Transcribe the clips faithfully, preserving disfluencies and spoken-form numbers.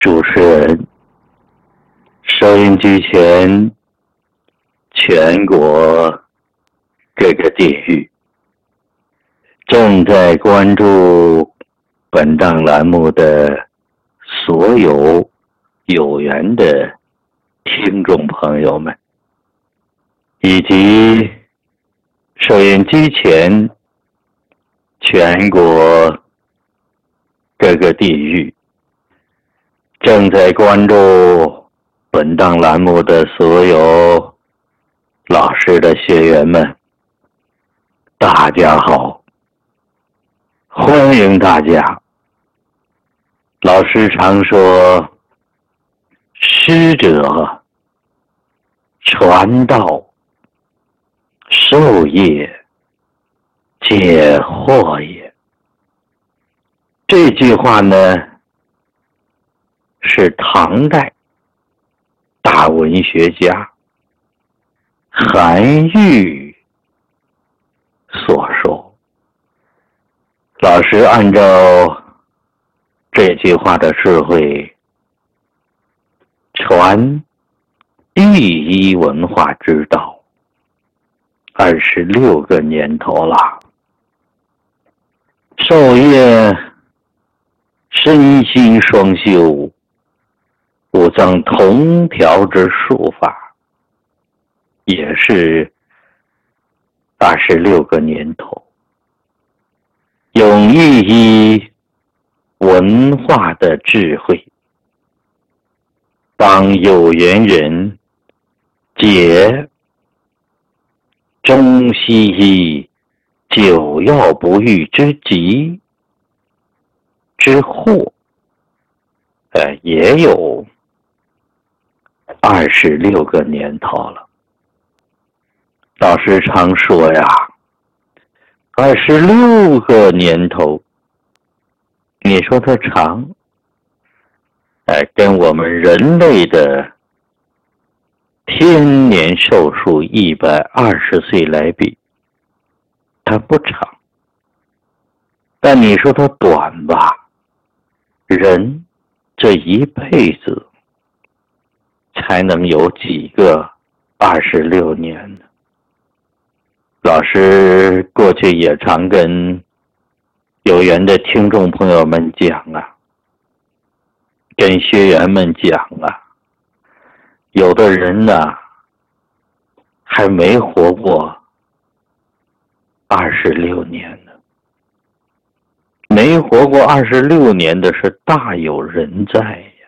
主持人，收音机前全国各个地域正在关注本档栏目的所有有缘的听众朋友们，以及收音机前全国各个地域正在关注本档栏目的所有老师的学员们，大家好，欢迎大家。老师常说，师者，传道授业解惑也。这句话呢，是唐代大文学家韩愈所说。老师按照这句话的智慧，传第一文化之道二十六个年头了，授业身心双修，五脏同调之术法，也是二十六个年头，用一一文化的智慧，帮有缘人解中西医久药不愈之急之惑，呃，也有二十六个年头了。老师常说呀，二十六个年头，你说它长，呃，跟我们人类的天年寿数一百二十岁来比，它不长。但你说它短吧，人这一辈子才能有几个二十六年呢？老师过去也常跟有缘的听众朋友们讲啊，跟学员们讲啊，有的人呢还没活过二十六年呢，没活过二十六年的是大有人在呀。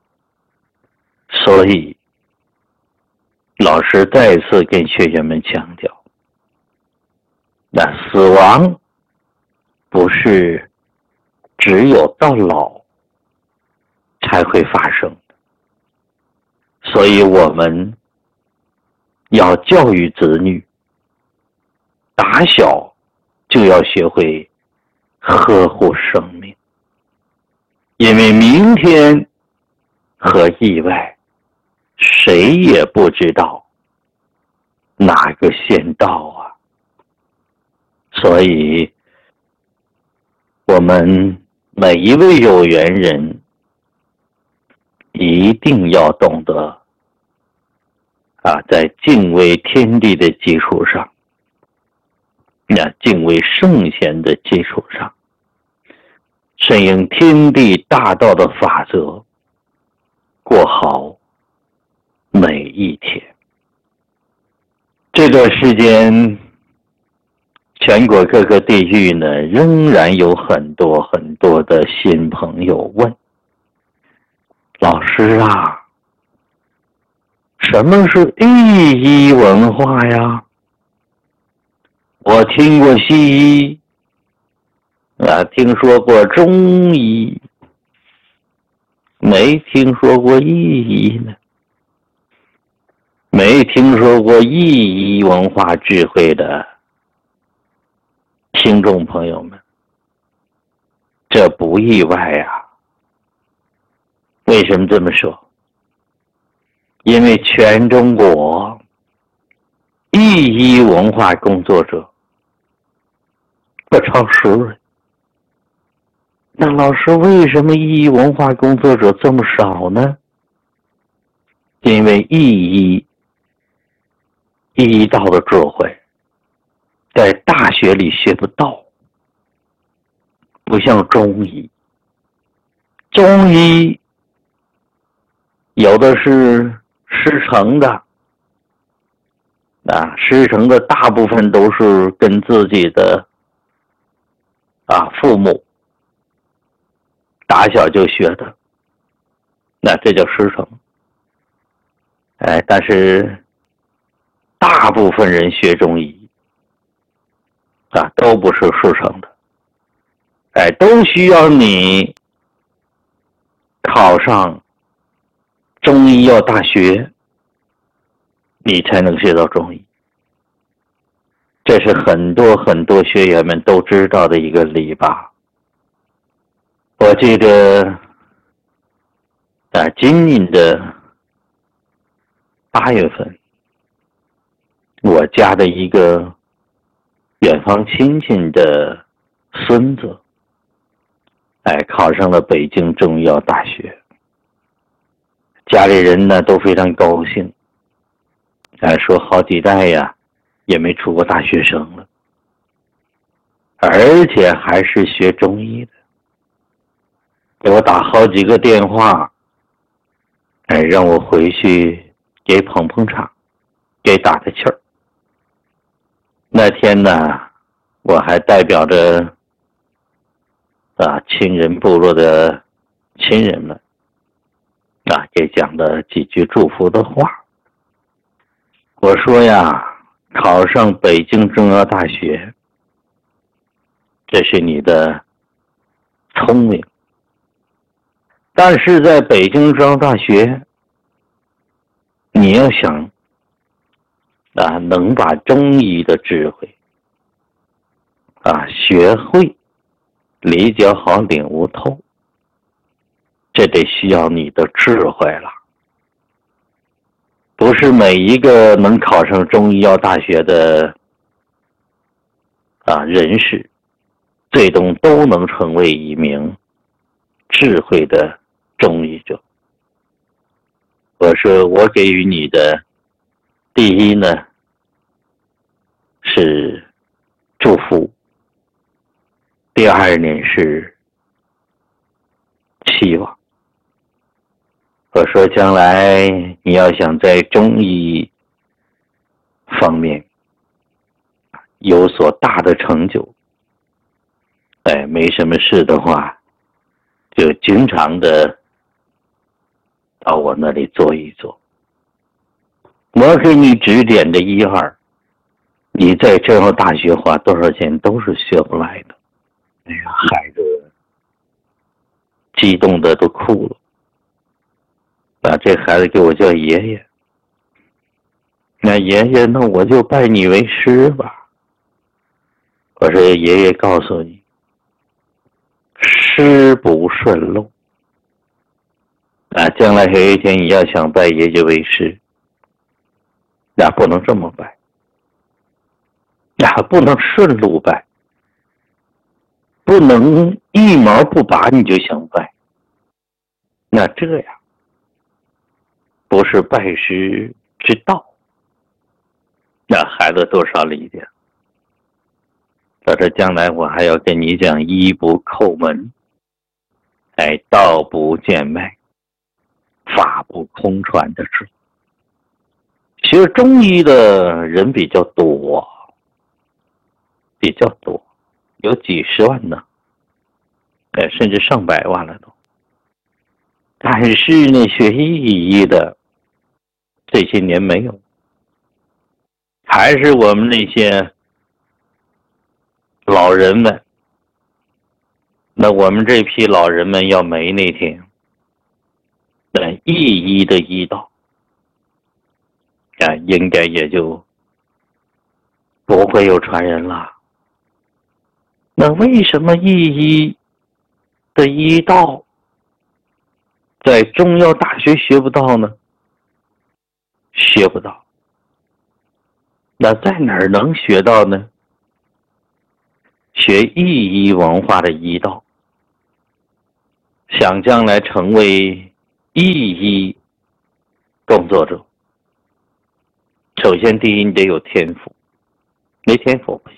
所以老师再次跟学员们强调，那死亡不是只有到老才会发生的，所以我们要教育子女，打小就要学会呵护生命，因为明天和意外谁也不知道哪个先到啊。所以我们每一位有缘人一定要懂得啊，在敬畏天地的基础上，那敬畏圣贤的基础上，顺应天地大道的法则，过好每一天。这段时间全国各个地域呢，仍然有很多很多的新朋友问，老师啊，什么是第一文化呀？我听过西医啊，听说过中医，没听说过意医呢，没听说过意医文化智慧的听众朋友们，这不意外啊。为什么这么说？因为全中国意医文化工作者不超十人， 那老师，为什么意义文化工作者这么少呢？因为意义意义道的智慧在大学里学不到，不像中医。中医有的是师承的，啊，师承的大部分都是跟自己的啊父母打小就学的，那这叫师承。哎，但是大部分人学中医啊都不是师承的，哎，都需要你考上中医药大学，你才能学到中医。这是很多很多学员们都知道的一个理吧。我记得啊，今年的八月份，我家的一个远方亲戚的孙子，哎，考上了北京中医药大学。家里人呢都非常高兴，哎，说好几代呀也没出过大学生了，而且还是学中医的，给我打好几个电话，哎，让我回去给捧捧场，给打个气儿。那天呢，我还代表着啊亲人部落的亲人们啊，给讲了几句祝福的话。我说呀，考上北京中医药大学，这是你的聪明，但是在北京中医药大学，你要想啊，能把中医的智慧啊学会、理解好、领悟透，这得需要你的智慧了。不是每一个能考上中医药大学的啊人士，最终都能成为一名智慧的中医者。我说我给予你的第一呢是祝福，第二呢是期望。我说将来你要想在中医方面有所大的成就，哎，没什么事的话，就经常的到我那里坐一坐，我给你指点的一二，你在中药大学花多少钱都是学不来的。哎呀，孩子激动的都哭了，把这孩子给我叫爷爷。那爷爷，那我就拜你为师吧。我说爷爷告诉你，师不顺路啊，将来有一天你要想拜爷爷为师，那不能这么拜，那不能顺路拜，不能一毛不拔你就想拜，那这样不是拜师之道。那孩子多少理解？他说将来我还要跟你讲医不叩门，哎，道不见脉，法不空传的事。学中医的人比较多，比较多，有几十万呢，哎，甚至上百万了都。但是呢，学医医的这些年没有，还是我们那些老人们。那我们这批老人们要没那天，那医医的医道啊，应该也就不会有传人了。那为什么医医的医道在中药大学学不到呢？学不到。那在哪儿能学到呢？学医医文化的医道， 想将来成为义医工作者，首先第一你得有天赋，没天赋不行。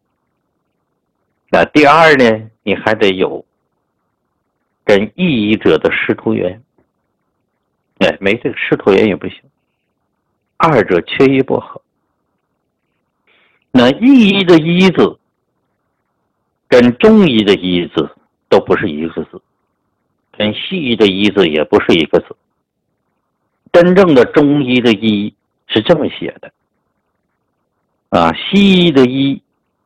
那第二呢，你还得有跟义医者的师徒缘，哎，没这个师徒缘也不行，二者缺一不可。那义医的医字跟中医的医字都不是一个字，跟西医的医字也不是一个字。真正的中医的医是这么写的啊，西医的医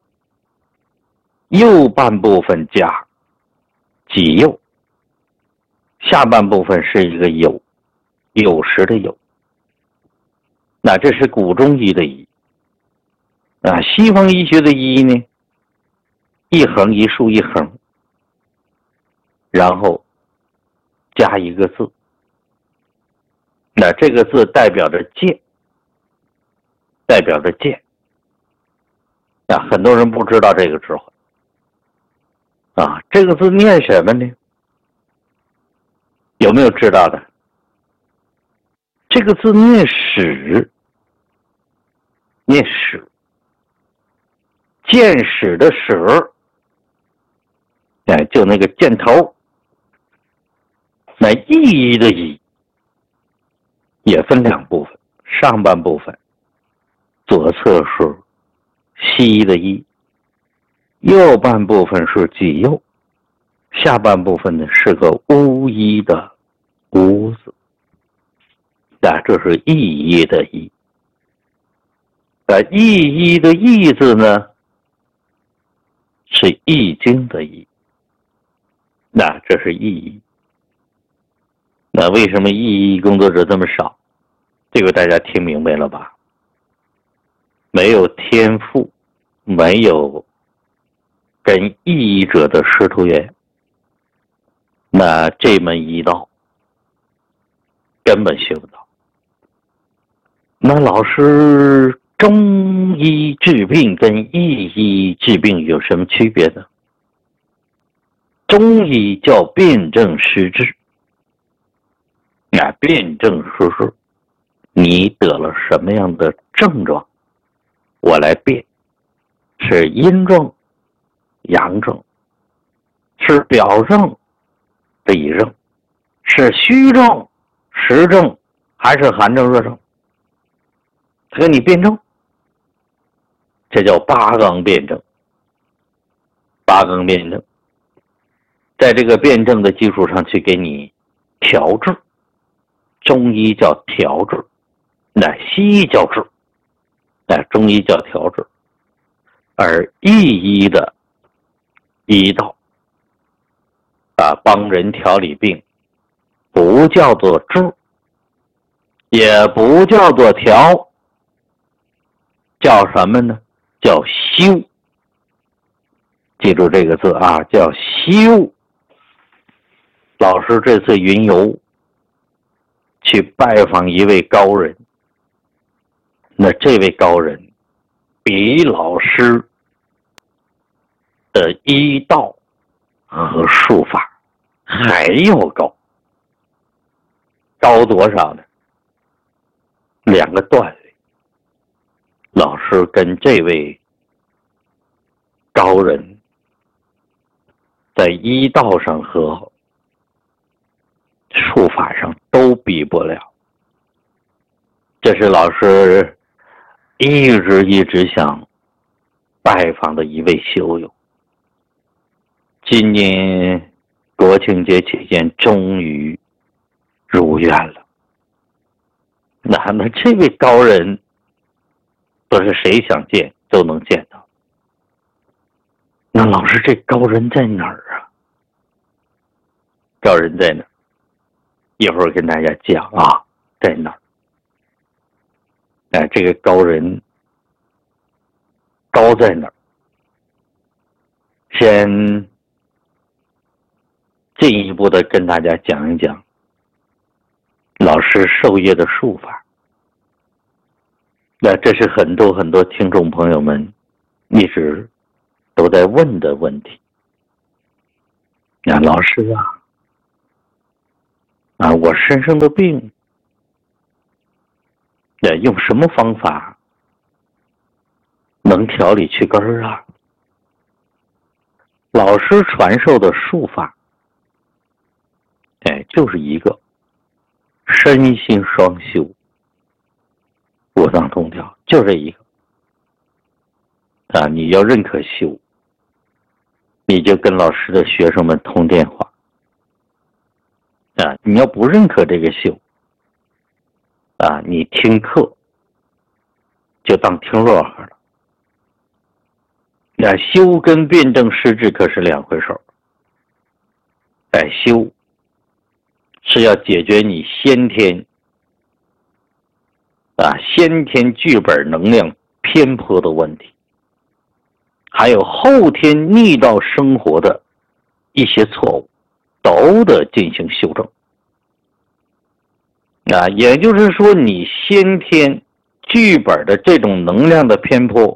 右半部分加己右，下半部分是一个酉，酉时的酉。那这是古中医的医啊。西方医学的医呢，一横一竖一横，然后加一个字，那这个字代表着剑，代表着剑啊。很多人不知道这个智慧啊。这个字念什么呢？有没有知道的？这个字念史，念史，箭矢的矢，哎，就那个箭头。那义医的医也分两部分，上半部分左侧是西医的医，右半部分是己右，下半部分呢是个巫医的巫字，啊，这是义医的医。啊，义医的义字呢是易经的易，那这是义医。那为什么义医工作者这么少？这个大家听明白了吧？没有天赋，没有跟义医者的师徒缘，那这门医道根本学不到。那老师，中医治病跟义医治病有什么区别呢？中医叫辨证施治，啊，辨证施治，你得了什么样的症状，我来辨，是阴症、阳症，是表症、里症，是虚症、实症，还是寒症、热症？和你辩证，这叫八纲辩证。八纲辩证，在这个辩证的基础上去给你调治。中医叫调治，那西医叫治，那中医叫调治。而义医的医道啊，帮人调理病，不叫做治，也不叫做调，叫什么呢？叫修。记住这个字啊，叫修。老师这次云游去拜访一位高人，那这位高人比老师的医道和术法还要高。高多少呢？两个段位。老师跟这位高人在医道上和术法上都比不了，这是老师一直一直想拜访的一位修友。今年国庆节期间终于如愿了。那那这位高人不是谁想见都能见到。那老师，这高人在哪儿啊？高人在哪儿？一会儿跟大家讲啊，在哪儿？哎，这个高人高在哪儿？先进一步的跟大家讲一讲老师授业的术法。那这是很多很多听众朋友们一直都在问的问题。那老师啊， 啊，我身上的病，呃，用什么方法能调理去根儿啊？老师传授的术法，哎，就是一个身心双修，五脏通调，就这一个啊！你要认可修，你就跟老师的学生们通电话啊！你要不认可这个修啊，你听课就当听乐呵了。那修跟辩证施治可是两回事。哎，修是要解决你先天啊先天剧本能量偏颇的问题，还有后天逆道生活的一些错误，都得进行修正。啊，也就是说，你先天剧本的这种能量的偏颇，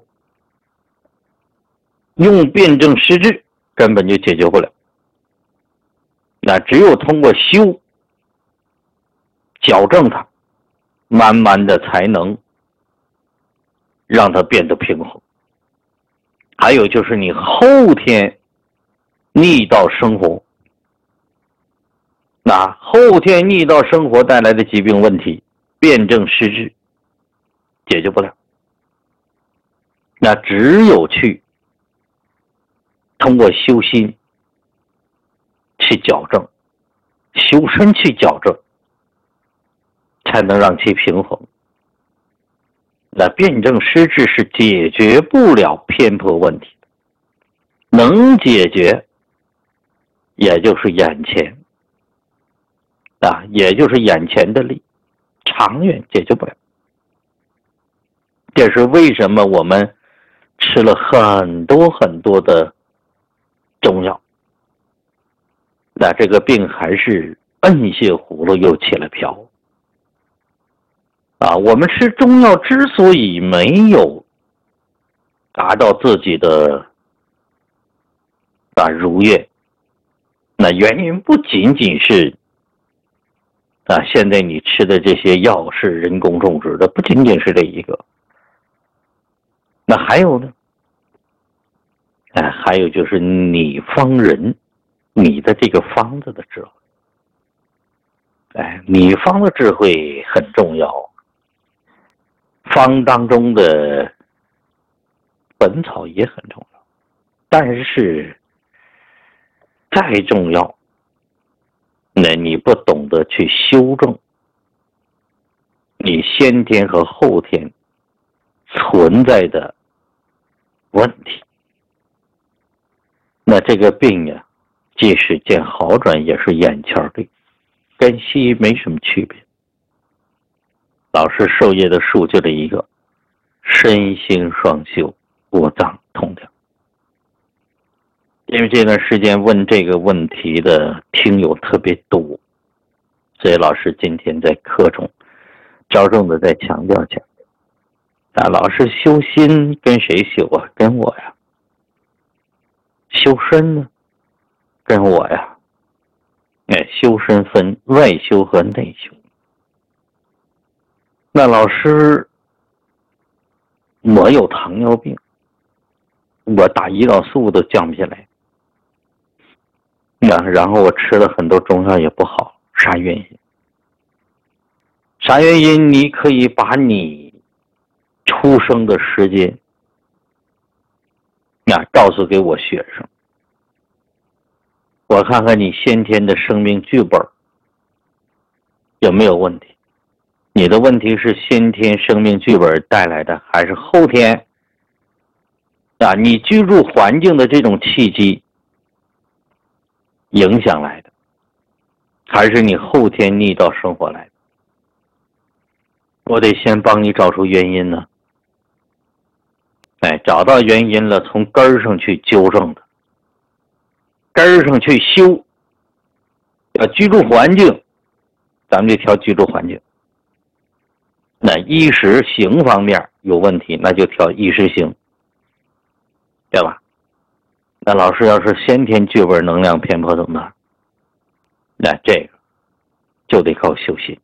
用辩证施治根本就解决不了。那只有通过修矫正它，慢慢的才能让它变得平衡。还有就是你后天逆道生活，那后天逆道生活带来的疾病问题，辩证施治解决不了。那只有去通过修心去矫正，修身去矫正，才能让其平衡。那辩证施治是解决不了偏颇问题的，能解决也就是眼前啊，也就是眼前的利，长远解决不了。这是为什么我们吃了很多很多的中药，那这个病还是摁下葫芦又起了瓢啊！我们吃中药之所以没有达到自己的啊如愿，那原因不仅仅是啊现在你吃的这些药是人工种植的，不仅仅是这一个，那还有呢？哎，还有就是你方人，你的这个方子的智慧。哎，你方的智慧很重要。方当中的本草也很重要，但是再重要，那你不懂得去修正你先天和后天存在的问题，那这个病呀，即使见好转，也是眼前病，跟西医没什么区别。老师授业的术就这一个，身心双修，五脏通调。因为这段时间问这个问题的听友特别多，所以老师今天在课中着重的再强调强调。啊，老师修心跟谁修啊？跟我呀。修身呢？跟我呀。哎，修身分外修和内修。那老师，我有糖尿病，我打胰岛素都降不下来，那然后我吃了很多中药也不好，啥原因？啥原因？你可以把你出生的时间啊告诉给我学生，我看看你先天的生命剧本有没有问题。你的问题是先天生命剧本带来的，还是后天啊你居住环境的这种契机影响来的，还是你后天逆道生活来的？我得先帮你找出原因呢。哎，找到原因了，从根儿上去纠正的，根儿上去修。要居住环境，咱们就调居住环境。那衣食行方面有问题，那就调衣食行，对吧？那老师要是先天剧本能量偏颇怎么办？那这个就得靠修行。